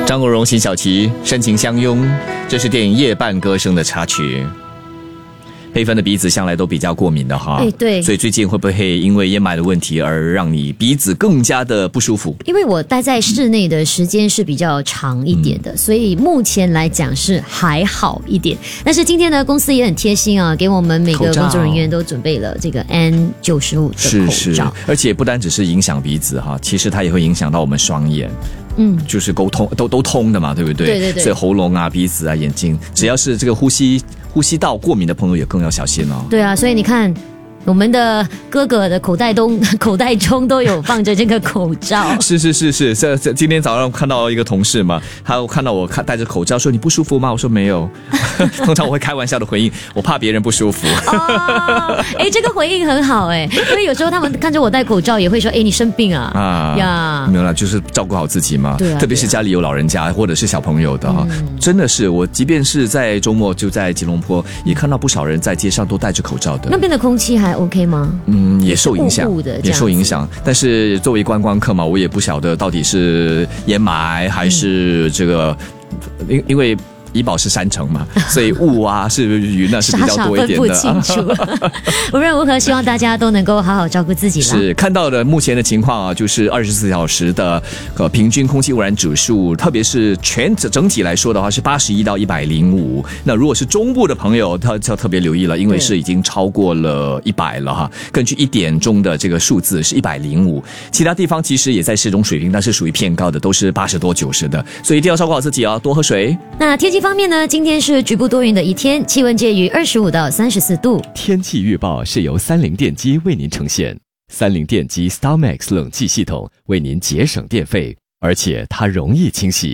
张国荣、辛晓琪深情相拥，这是电影《夜半歌声》的插曲。佩芬的鼻子向来都比较过敏的哈， 对， 所以最近会不会因为烟霾的问题而让你鼻子更加的不舒服？ 因为我待在室内的时间是比较长一点的，所以目前来讲是还好一点。但是今天呢，公司也很贴心啊，给我们每个工作人员都准备了这个 N95 的口罩， 而且不单只是影响鼻子哈，其实它也会影响到我们双眼。就是沟通都通的嘛，对不对？对，所以喉咙啊、鼻子啊、眼睛，只要是这个呼吸道过敏的朋友，也更要小心哦。 对啊，所以你看。我们的哥哥的口袋中都有放着这个口罩。 是，今天早上看到一个同事嘛，他看到我戴着口罩说你不舒服吗？我说没有。通常我会开玩笑的回应，我怕别人不舒服。 这个回应很好因为有时候他们看着我戴口罩也会说你生病啊没有啦，就是照顾好自己嘛。 对啊， 特别是家里有老人家或者是小朋友的真的是我即便是在周末就在吉隆坡也看到不少人在街上都戴着口罩的。 那边的空气还OK 吗？ 也受影响，但是作为观光客嘛，我也不晓得到底是烟霾还是这个，因为怡保是山城嘛，所以雾啊是云啊是比较多一点的， 傻分不清楚。无论如何，希望大家都能够好好照顾自己啦。 是看到的目前的情况啊，就是24小时的平均空气污染指数，特别是整体来说的话是81到105。那如果是中部的朋友，他要特别留意了，因为是已经超过了100了哈。根据1点钟的这个数字是105，其他地方其实也在适中水平，但是属于偏高的，都是80多90的，所以一定要照顾好自己啊，多喝水。 那天气方面呢，今天是局部多云的一天，气温介于25到34度。 天气预报是由30电机为您呈现，30电机 StarMax 冷气系统为您节省电费，而且它容易清洗。